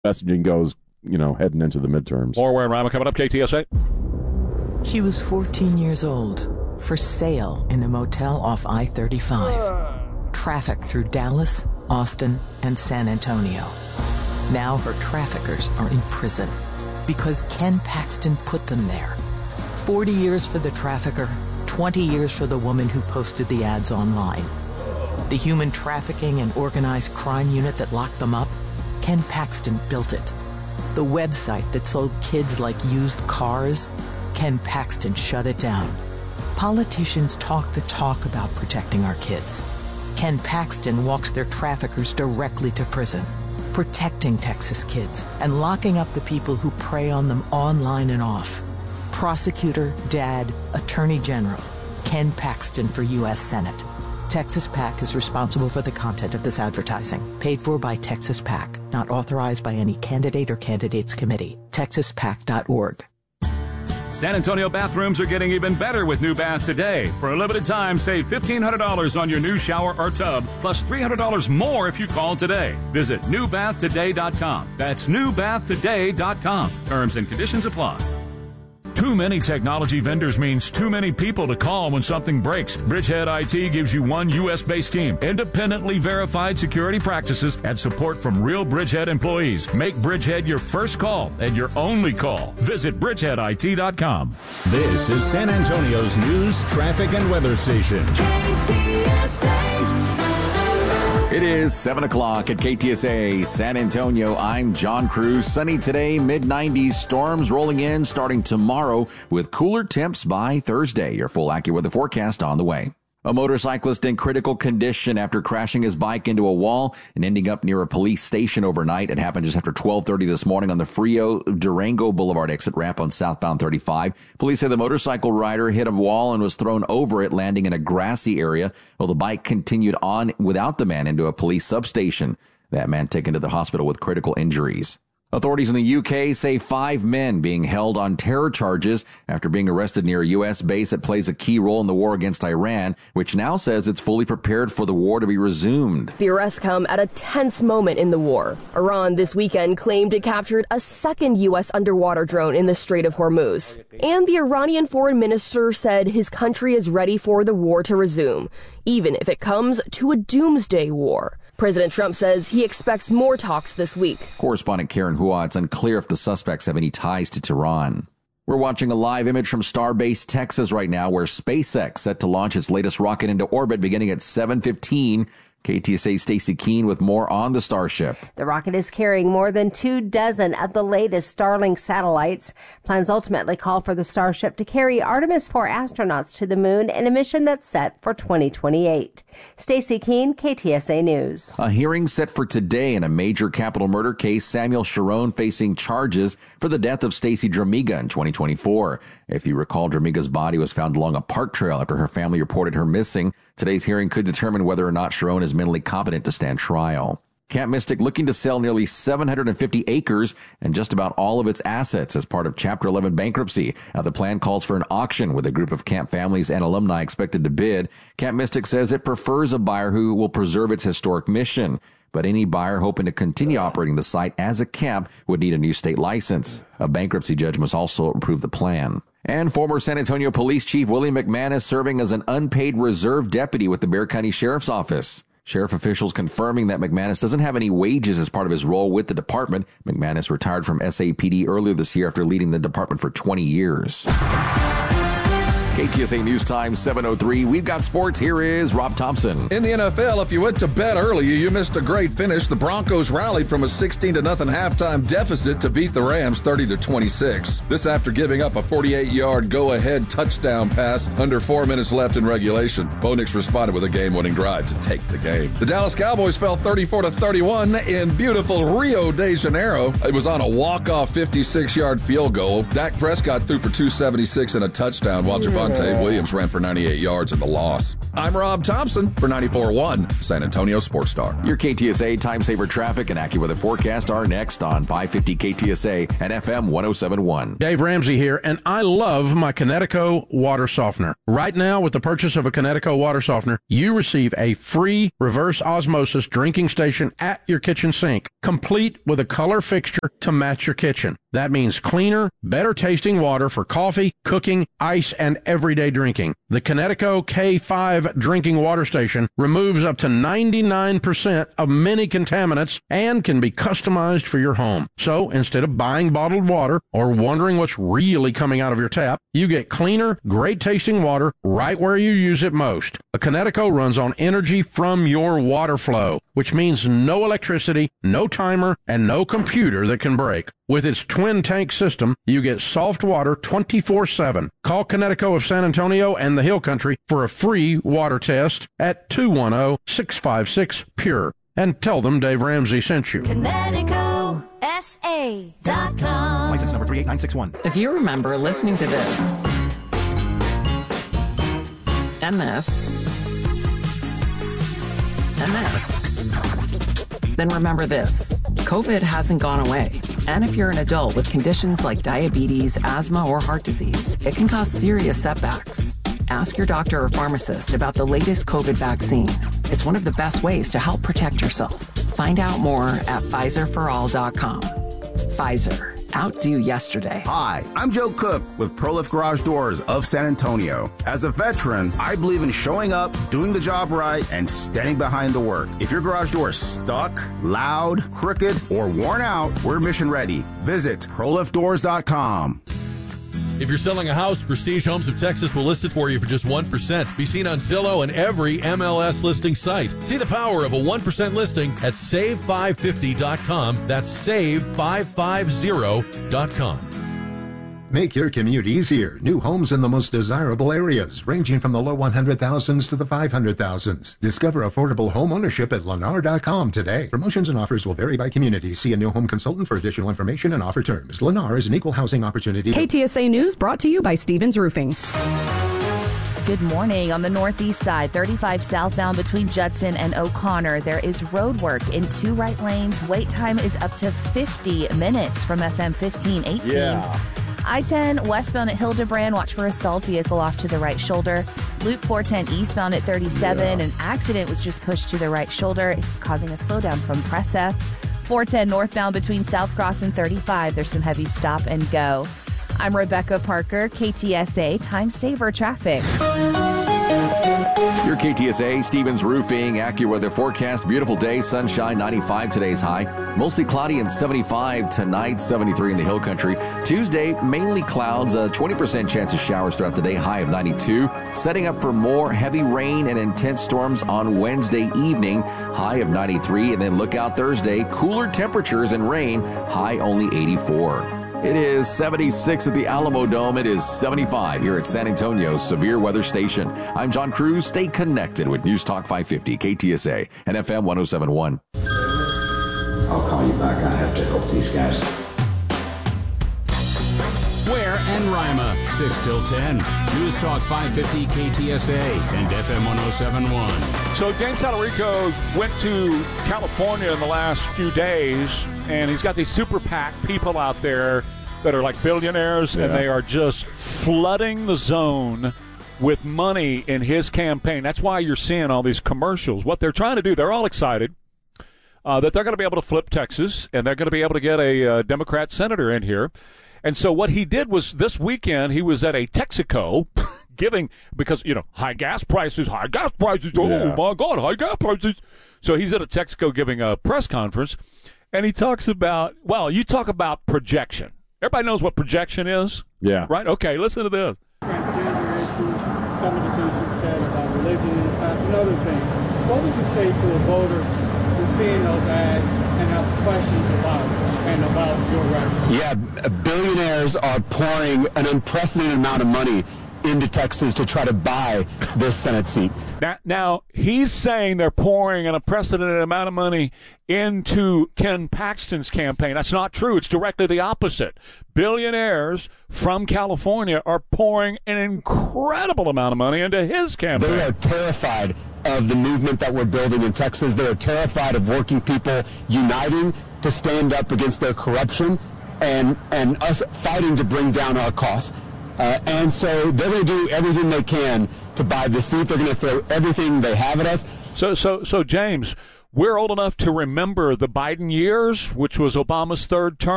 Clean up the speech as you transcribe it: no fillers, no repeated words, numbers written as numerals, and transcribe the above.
messaging goes, heading into the midterms. More Ware and Rima coming up, KTSA. She was 14 years old, for sale in a motel off I-35. Trafficked through Dallas, Austin, and San Antonio. Now her traffickers are in prison because Ken Paxton put them there. 40 years for the trafficker, 20 years for the woman who posted the ads online. The human trafficking and organized crime unit that locked them up, Ken Paxton built it. The website that sold kids like used cars, Ken Paxton shut it down. Politicians talk the talk about protecting our kids. Ken Paxton walks their traffickers directly to prison, protecting Texas kids and locking up the people who prey on them online and off. Prosecutor, Dad, Attorney General, Ken Paxton for U.S. Senate. Texas PAC is responsible for the content of this advertising. Paid for by Texas PAC. Not authorized by any candidate or candidates committee. TexasPAC.org. San Antonio bathrooms are getting even better with New Bath Today. For a limited time, save $1,500 on your new shower or tub, plus $300 more if you call today. Visit newbathtoday.com. That's newbathtoday.com. Terms and conditions apply. Too many technology vendors means too many people to call when something breaks. Bridgehead IT gives you one U.S.-based team, independently verified security practices, and support from real Bridgehead employees. Make Bridgehead your first call and your only call. Visit bridgeheadit.com. This is San Antonio's news, traffic, and weather station. KTSA. It is 7 o'clock at KTSA San Antonio. I'm John Cruz. Sunny today, mid-90s. Storms rolling in starting tomorrow with cooler temps by Thursday. Your full AccuWeather forecast on the way. A motorcyclist in critical condition after crashing his bike into a wall and ending up near a police station overnight. It happened just after 12:30 this morning on the Frio Durango Boulevard exit ramp on southbound 35. Police say the motorcycle rider hit a wall and was thrown over it, landing in a grassy area, while the bike continued on without the man into a police substation. That man taken to the hospital with critical injuries. Authorities in the UK say 5 men being held on terror charges after being arrested near a U.S. base that plays a key role in the war against Iran, which now says it's fully prepared for the war to be resumed. The arrests come at a tense moment in the war. Iran this weekend claimed it captured a second U.S. underwater drone in the Strait of Hormuz. And the Iranian foreign minister said his country is ready for the war to resume, even if it comes to a doomsday war. President Trump says he expects more talks this week. Correspondent Karen Hua, it's unclear if the suspects have any ties to Tehran. We're watching a live image from Starbase, Texas right now, where SpaceX set to launch its latest rocket into orbit beginning at 7:15. KTSA's Stacey Keene with more on the Starship. The rocket is carrying more than 24 of the latest Starlink satellites. Plans ultimately call for the Starship to carry Artemis 4 astronauts to the moon in a mission that's set for 2028. Stacey Keene, KTSA News. A hearing set for today in a major capital murder case. Samuel Sharon facing charges for the death of Stacy Dramiga in 2024. If you recall, Dramiga's body was found along a park trail after her family reported her missing. Today's hearing could determine whether or not Sharon is mentally competent to stand trial. Camp Mystic looking to sell nearly 750 acres and just about all of its assets as part of Chapter 11 bankruptcy. Now, the plan calls for an auction with a group of camp families and alumni expected to bid. Camp Mystic says it prefers a buyer who will preserve its historic mission. But any buyer hoping to continue operating the site as a camp would need a new state license. A bankruptcy judge must also approve the plan. And former San Antonio Police Chief William McManus serving as an unpaid reserve deputy with the Bexar County Sheriff's Office. Sheriff officials confirming that McManus doesn't have any wages as part of his role with the department. McManus retired from SAPD earlier this year after leading the department for 20 years. KTSA News Time 7:03. We've got sports. Here is Rob Thompson. In the NFL, if you went to bed early, you missed a great finish. The Broncos rallied from a 16-0 halftime deficit to beat the Rams 30-26. This after giving up a 48-yard go-ahead touchdown pass under 4 minutes left in regulation. Bo Nix responded with a game-winning drive to take the game. The Dallas Cowboys fell 34-31 in beautiful Rio de Janeiro. It was on a walk-off 56-yard field goal. Dak Prescott threw for 276 and a touchdown, while Javonte Javonte Williams ran for 98 yards in the loss. I'm Rob Thompson for 94.1 San Antonio Sports Star. Your KTSA time saver traffic and AccuWeather forecast are next on 550 KTSA and FM 107.1. Dave Ramsey here, and I love my Kinetico water softener. Right now, with the purchase of a Kinetico water softener, you receive a free reverse osmosis drinking station at your kitchen sink, complete with a color fixture to match your kitchen. That means cleaner, better tasting water for coffee, cooking, ice, and everyday drinking. The Kinetico K5 drinking water station removes up to 99% of many contaminants and can be customized for your home. So instead of buying bottled water or wondering what's really coming out of your tap, you get cleaner, great tasting water right where you use it most. A Kinetico runs on energy from your water flow, which means no electricity, no timer, and no computer that can break. With its twin tank system, you get soft water 24/7. Call Kinetico of San Antonio and the Hill Country for a free water test at 210-656-PURE. And tell them Dave Ramsey sent you. KineticoSA.com. License number 38961. If you remember listening to this and this and this, then remember this. COVID hasn't gone away. And if you're an adult with conditions like diabetes, asthma, or heart disease, it can cause serious setbacks. Ask your doctor or pharmacist about the latest COVID vaccine. It's one of the best ways to help protect yourself. Find out more at PfizerForAll.com. Pfizer. Outdo yesterday. Hi, I'm Joe Cook with ProLift Garage Doors of San Antonio. As a veteran, I believe in showing up, doing the job right, and standing behind the work. If your garage door is stuck, loud, crooked, or worn out, we're mission ready. Visit ProLiftDoors.com. If you're selling a house, Prestige Homes of Texas will list it for you for just 1%. Be seen on Zillow and every MLS listing site. See the power of a 1% listing at save550.com. That's save550.com. Make your commute easier. New homes in the most desirable areas, ranging from the low 100,000s to the 500,000s. Discover affordable home ownership at Lennar.com today. Promotions and offers will vary by community. See a new home consultant for additional information and offer terms. Lennar is an equal housing opportunity. KTSA News brought to you by Stevens Roofing. Good morning. On the northeast side, 35 southbound between Judson and O'Connor, there is road work in 2 right lanes. Wait time is up to 50 minutes from FM 1518. Yeah. I-10 westbound at Hildebrand, watch for a stalled vehicle off to the right shoulder. Loop 410 eastbound at 37, an accident was just pushed to the right shoulder. It's causing a slowdown from Pressa. 410 northbound between South Cross and 35, there's some heavy stop and go. I'm Rebecca Parker, KTSA Time Saver Traffic. Your KTSA, Stevens Roofing, AccuWeather forecast. Beautiful day, sunshine, 95 today's high. Mostly cloudy and 75 tonight, 73 in the Hill Country. Tuesday, mainly clouds, a 20% chance of showers throughout the day, high of 92. Setting up for more heavy rain and intense storms on Wednesday evening, high of 93. And then look out Thursday, cooler temperatures and rain, high only 84. It is 76 at the Alamo Dome. It is 75 here at San Antonio's Severe Weather Station. I'm John Cruz. Stay connected with News Talk 550, KTSA, and FM 107.1. I'll call you back. I have to help these guys. Ware and Rima, 6 till 10. News Talk 550 KTSA and FM 107.1. So James Talarico went to California in the last few days, and he's got these super PAC people out there that are like billionaires, and they are just flooding the zone with money in his campaign. That's why you're seeing all these commercials. What they're trying to do, they're all excited that they're going to be able to flip Texas, and they're going to be able to get a Democrat senator in here. And so what he did was this weekend he was at a Texaco giving, because, you know, high gas prices, oh, my God, high gas prices. So he's at a Texaco giving a press conference, and he talks about, well, you talk about projection. Everybody knows what projection is? Yeah. Right? Okay, listen to this. Transgender issues, some of the things you said about religion in the past, and other things. What would you say to a voter who's seeing those ads and have questions about your record? Yeah, billionaires are pouring an unprecedented amount of money into Texas to try to buy this Senate seat. Now he's saying they're pouring an unprecedented amount of money into Ken Paxton's campaign. That's not true. It's directly the opposite. Billionaires from California are pouring an incredible amount of money into his campaign. They are terrified of the movement that we're building in Texas. They are terrified of working people uniting to stand up against their corruption and us fighting to bring down our costs. And so they're going to do everything they can to buy the seat. They're going to throw everything they have at us. So James, we're old enough to remember the Biden years, which was Obama's third term.